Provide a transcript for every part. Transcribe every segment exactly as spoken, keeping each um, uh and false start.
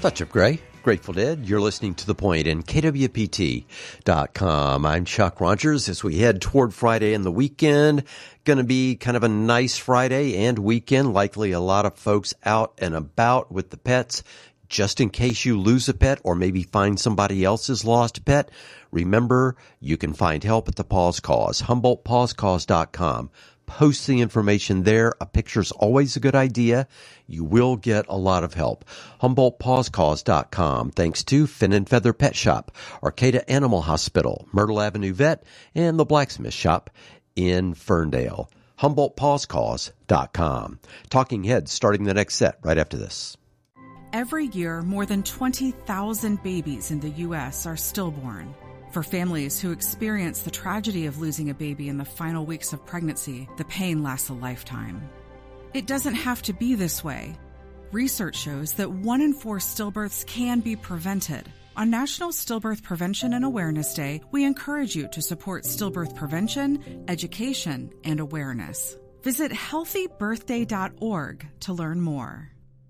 Touch of Gray, Grateful Dead. You're listening to The Point in K W P T dot com. I'm Chuck Rogers. As we head toward Friday and the weekend, going to be kind of a nice Friday and weekend. Likely a lot of folks out and about with the pets. Just in case you lose a pet or maybe find somebody else's lost pet, remember you can find help at the Paws Cause, Humboldt Paws Cause dot com. Post the information there. A picture's always a good idea. You will get a lot of help. Humboldt Paws Cause dot com. Thanks to Fin and Feather Pet Shop, Arcata Animal Hospital, Myrtle Avenue Vet, and the Blacksmith Shop in Ferndale. Humboldt Paws Cause dot com. Talking Heads starting the next set right after this. Every year, more than twenty thousand babies in the U S are stillborn. For families who experience the tragedy of losing a baby in the final weeks of pregnancy, the pain lasts a lifetime. It doesn't have to be this way. Research shows that one in four stillbirths can be prevented. On National Stillbirth Prevention and Awareness Day, we encourage you to support stillbirth prevention, education, and awareness. Visit healthy birthday dot org to learn more.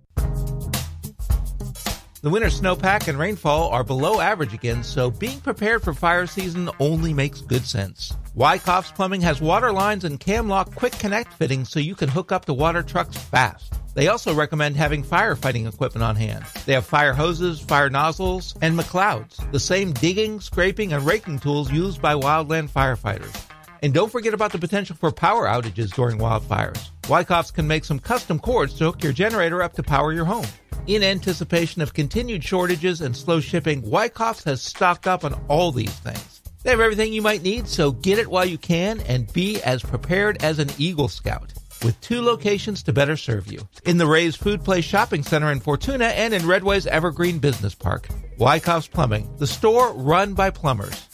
The winter snowpack and rainfall are below average again, so being prepared for fire season only makes good sense. Wyckoff's Plumbing has water lines and Camlock Quick Connect fittings so you can hook up to water trucks fast. They also recommend having firefighting equipment on hand. They have fire hoses, fire nozzles, and McLeods, the same digging, scraping, and raking tools used by wildland firefighters. And don't forget about the potential for power outages during wildfires. Wyckoff's can make some custom cords to hook your generator up to power your home. In anticipation of continued shortages and slow shipping, Wyckoff's has stocked up on all these things. They have everything you might need, so get it while you can and be as prepared as an Eagle Scout. With two locations to better serve you. In the Ray's Food Place Shopping Center in Fortuna and in Redway's Evergreen Business Park. Wyckoff's Plumbing, the store run by plumbers.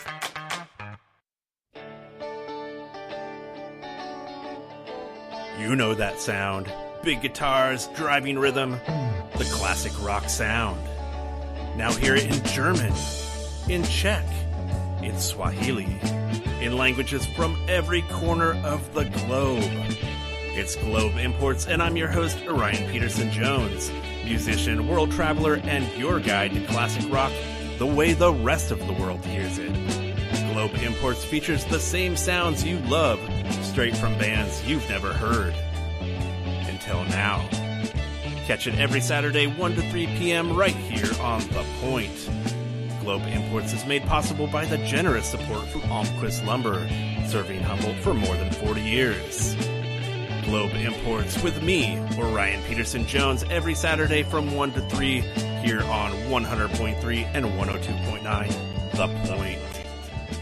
You know that sound. Big guitars, driving rhythm, the classic rock sound. Now hear it in German, in Czech, in Swahili, in languages from every corner of the globe. It's Globe Imports, and I'm your host, Orion Peterson Jones, musician, world traveler, and your guide to classic rock the way the rest of the world hears it. Globe Imports features the same sounds you love, straight from bands you've never heard. Until now. Catch it every Saturday, one to three p.m. right here on The Point. Globe Imports is made possible by the generous support from Almquist Lumber, serving Humboldt for more than forty years. Globe Imports with me, Orion Peterson Jones, every Saturday from one to three here on one hundred point three and one oh two point nine The Point.